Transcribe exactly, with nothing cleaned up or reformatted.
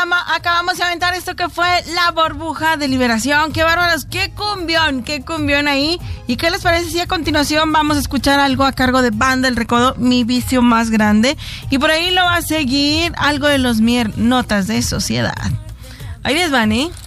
acaba, acabamos de aventar esto que fue La Burbuja de Liberación. ¡Qué bárbaros! ¡Qué cumbión! ¡Qué cumbión ahí! ¿Y qué les parece si a continuación vamos a escuchar algo a cargo de Banda El Recodo, Mi Vicio Más Grande? Y por ahí lo va a seguir algo de Los Mier, Notas de Sociedad. Ahí les van, ¿eh?